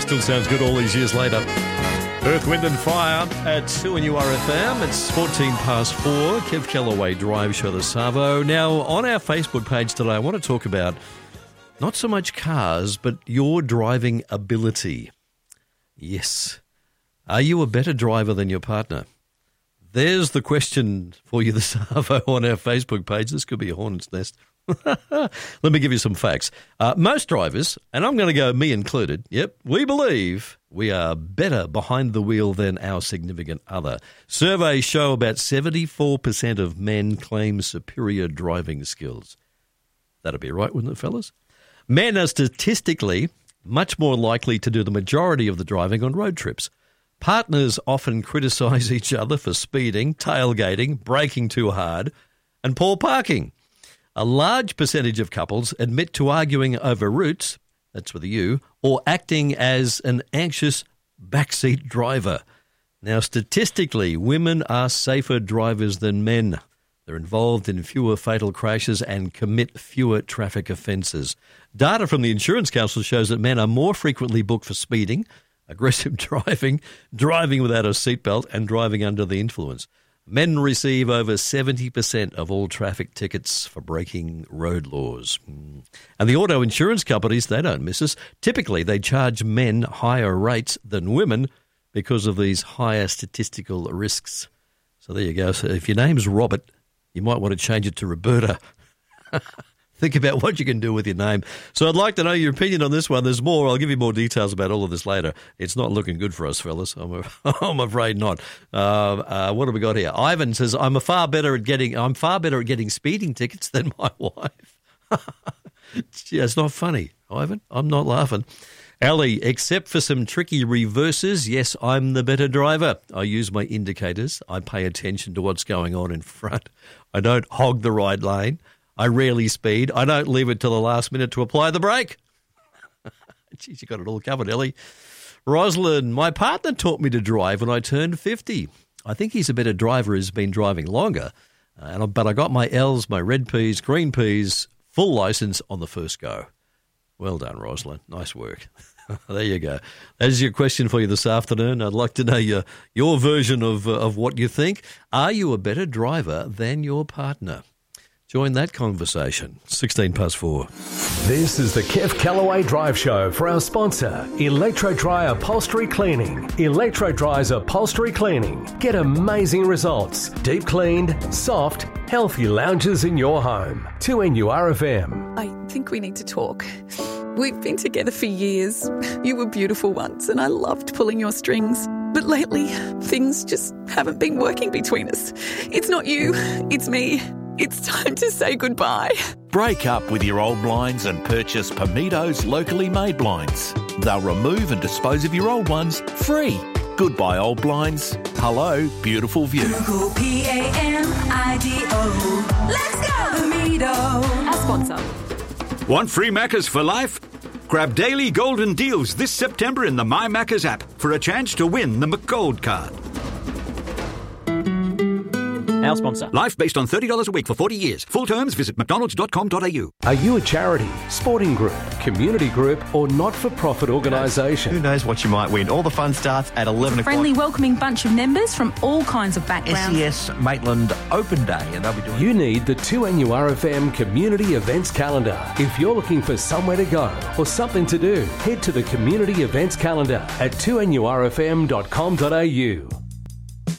Still sounds good all these years later. Earth, Wind and Fire at 2NURFM. It's 14 past 4. Kev Callaway Drive Show, the Savo. Now, on our Facebook page today, I want to talk about not so much cars, but your driving ability. Yes. Are you a better driver than your partner? There's the question for you, the Savo, on our Facebook page. This could be a hornet's nest. Let me give you some facts. Most drivers, and I'm going to go me included, we believe we are better behind the wheel than our significant other. Surveys show about 74% of men claim superior driving skills. That'd be right, wouldn't it, fellas? Men are statistically much more likely to do the majority of the driving on road trips. Partners often criticise each other for speeding, tailgating, braking too hard, and poor parking. A large percentage of couples admit to arguing over routes, that's with a U, or acting as an anxious backseat driver. Now, statistically, women are safer drivers than men. They're involved in fewer fatal crashes and commit fewer traffic offences. Data from the Insurance Council shows that men are more frequently booked for speeding, aggressive driving, driving without a seatbelt, and driving under the influence. Men receive over 70% of all traffic tickets for breaking road laws. And the auto insurance companies, they don't miss us. Typically, they charge men higher rates than women because of these higher statistical risks. So there you go. So if your name's Robert, you might want to change it to Roberta. Think about what you can do with your name. So I'd like to know your opinion on this one. There's more. I'll give you more details about all of this later. It's not looking good for us, fellas. I'm afraid not. What have we got here? Ivan says, I'm far better at getting speeding tickets than my wife. Yeah, it's not funny, Ivan. I'm not laughing. Ali, except for some tricky reverses, yes, I'm the better driver. I use my indicators. I pay attention to what's going on in front. I don't hog the right lane. I rarely speed. I don't leave it till the last minute to apply the brake. Jeez, you got it all covered, Ellie. Rosalind, my partner taught me to drive when I turned 50. I think he's a better driver who's been driving longer. But I got my L's, my red P's, green P's, full licence on the first go. Well done, Rosalind. Nice work. There you go. That is your question for you this afternoon. I'd like to know your version of what you think. Are you a better driver than your partner? Join that conversation. 16 past 4. This is the Kev Callaway Drive Show for our sponsor, Electro Dry Upholstery Cleaning. Electro Dry's Upholstery Cleaning. Get amazing results. Deep cleaned, soft, healthy lounges in your home. 2NURFM. I think we need to talk. We've been together for years. You were beautiful once and I loved pulling your strings. But lately, things just haven't been working between us. It's not you, it's me. It's time to say goodbye. Break up with your old blinds and purchase Pamido's locally made blinds. They'll remove and dispose of your old ones free. Goodbye, old blinds. Hello, beautiful view. Google P-A-M-I-D-O. Let's go, Pamido. Our sponsor. Want free Maccas for life? Grab daily golden deals this September in the My Maccas app for a chance to win the McGold card. Our sponsor. Life based on $30 a week for 40 years. Full terms, visit mcdonalds.com.au. Are you a charity, sporting group, community group, or not-for-profit organisation? Who knows what you might win? All the fun starts at 11 o'clock. Friendly, welcoming bunch of members from all kinds of backgrounds. SES Maitland Open Day, and they'll be doing. You need the 2NURFM Community Events Calendar. If you're looking for somewhere to go or something to do, head to the Community Events Calendar at 2NURFM.com.au.